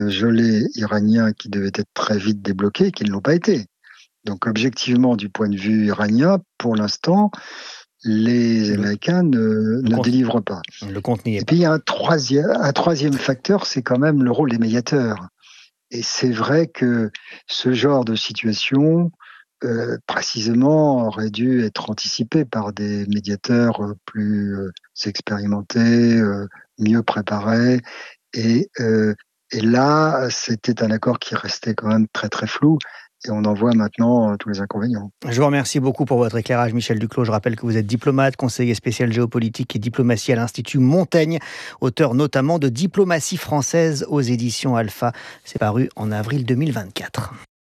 gelés iraniens qui devaient être très vite débloqués, qui ne l'ont pas été. Donc objectivement, du point de vue iranien, pour l'instant, les Américains ne délivrent pas. Le compte n'y est Et pas. puis il y a un troisième facteur, c'est quand même le rôle des médiateurs. Et c'est vrai que ce genre de situation, précisément, aurait dû être anticipé par des médiateurs plus expérimentés, mieux préparés. Et là, c'était un accord qui restait quand même très très flou. Et on en voit maintenant tous les inconvénients. Je vous remercie beaucoup pour votre éclairage, Michel Duclos. Je rappelle que vous êtes diplomate, conseiller spécial géopolitique et diplomatie à l'Institut Montaigne, auteur notamment de Diplomatie française aux éditions Alpha. C'est paru en avril 2024.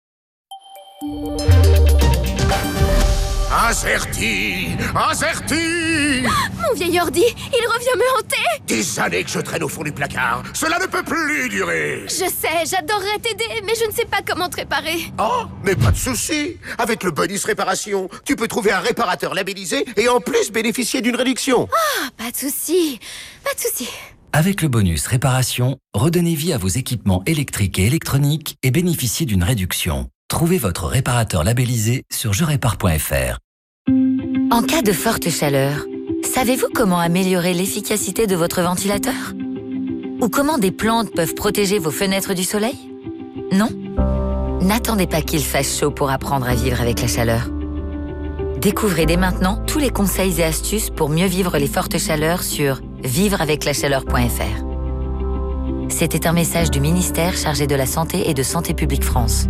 Azerty! Mon vieil ordi, il revient me hanter! Des années que je traîne au fond du placard. Cela ne peut plus durer. Je sais, j'adorerais t'aider, mais je ne sais pas comment te réparer. Oh, mais pas de souci. Avec le bonus réparation, tu peux trouver un réparateur labellisé et en plus bénéficier d'une réduction. Ah, pas de souci. Avec le bonus réparation, redonnez vie à vos équipements électriques et électroniques et bénéficiez d'une réduction. Trouvez votre réparateur labellisé sur jerépare.fr. En cas de forte chaleur, savez-vous comment améliorer l'efficacité de votre ventilateur ? Ou comment des plantes peuvent protéger vos fenêtres du soleil ? Non ? N'attendez pas qu'il fasse chaud pour apprendre à vivre avec la chaleur. Découvrez dès maintenant tous les conseils et astuces pour mieux vivre les fortes chaleurs sur vivreaveclachaleur.fr. C'était un message du ministère chargé de la Santé et de Santé publique France.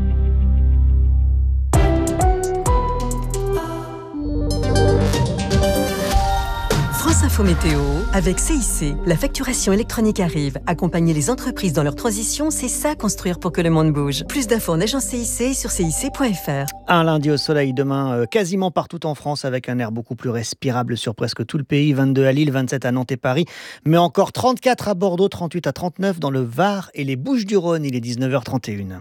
France Info Météo avec CIC. La facturation électronique arrive. Accompagner les entreprises dans leur transition, c'est ça construire pour que le monde bouge. Plus d'infos en agence CIC sur cic.fr. Un lundi au soleil demain, quasiment partout en France, avec un air beaucoup plus respirable sur presque tout le pays. 22 à Lille, 27 à Nantes et Paris, mais encore 34 à Bordeaux, 38 à 39 dans le Var et les Bouches-du-Rhône. Il est 19h31.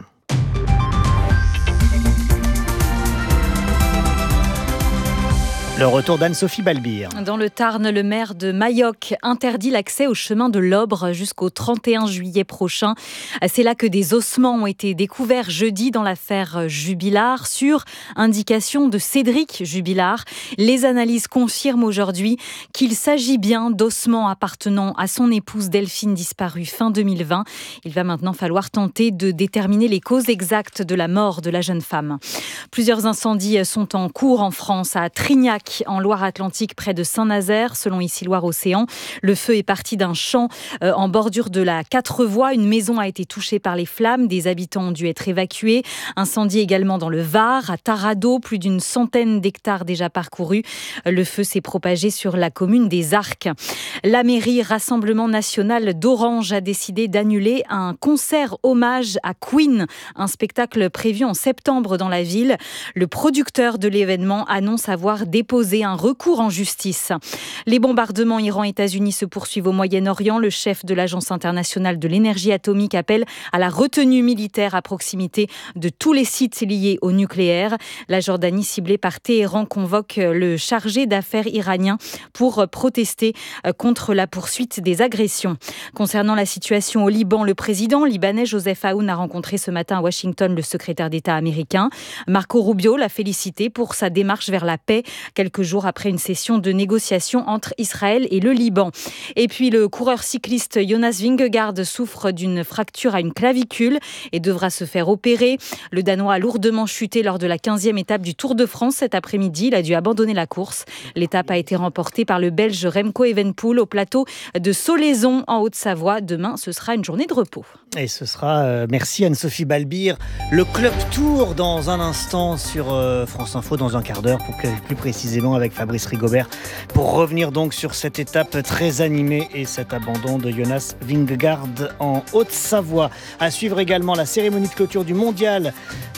Le retour d'Anne-Sophie Balbir. Dans le Tarn, le maire de Mayoc interdit l'accès au chemin de l'Obre jusqu'au 31 juillet prochain. C'est là que des ossements ont été découverts jeudi dans l'affaire Jubilard, sur indication de Cédric Jubilard. Les analyses confirment aujourd'hui qu'il s'agit bien d'ossements appartenant à son épouse Delphine, disparue fin 2020. Il va maintenant falloir tenter de déterminer les causes exactes de la mort de la jeune femme. Plusieurs incendies sont en cours en France, à Trignac, en Loire-Atlantique, près de Saint-Nazaire, selon ici Loire-Océan. Le feu est parti d'un champ en bordure de la 4 voies. Une maison a été touchée par les flammes. Des habitants ont dû être évacués. Incendie également dans le Var, à Tarado, plus d'une centaine d'hectares déjà parcourus. Le feu s'est propagé sur la commune des Arcs. La mairie Rassemblement National d'Orange a décidé d'annuler un concert hommage à Queen, un spectacle prévu en septembre dans la ville. Le producteur de l'événement annonce avoir déposé un recours en justice. Les bombardements Iran-États-Unis se poursuivent au Moyen-Orient. Le chef de l'Agence internationale de l'énergie atomique appelle à la retenue militaire à proximité de tous les sites liés au nucléaire. La Jordanie, ciblée par Téhéran, convoque le chargé d'affaires iranien pour protester contre la poursuite des agressions. Concernant la situation au Liban, le président libanais Joseph Aoun a rencontré ce matin à Washington le secrétaire d'État américain. Marco Rubio l'a félicité pour sa démarche vers la paix, quelques jours après une session de négociation entre Israël et le Liban. Et puis le coureur cycliste Jonas Vingegaard souffre d'une fracture à une clavicule et devra se faire opérer. Le Danois a lourdement chuté lors de la 15e étape du Tour de France cet après-midi. Il a dû abandonner la course. L'étape a été remportée par le Belge Remco Evenepoel au plateau de Solaizon en Haute-Savoie. Demain, ce sera une journée de repos. Et ce sera, merci Anne-Sophie Balbir, le Club Tour dans un instant sur France Info, dans un quart d'heure, pour plus précisément avec Fabrice Rigobert, pour revenir donc sur cette étape très animée et cet abandon de Jonas Vingegaard en Haute-Savoie. À suivre également la cérémonie de clôture du mondial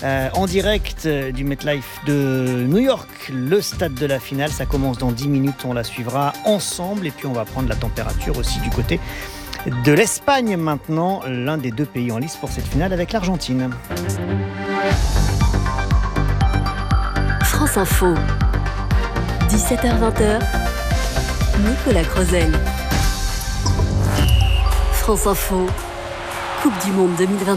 en direct du MetLife de New York, le stade de la finale. Ça commence dans 10 minutes, on la suivra ensemble et puis on va prendre la température aussi du côté de l'Espagne maintenant, l'un des deux pays en lice pour cette finale avec l'Argentine. France Info, 17h-20h, Nicolas Crozel. France Info, Coupe du Monde 2022.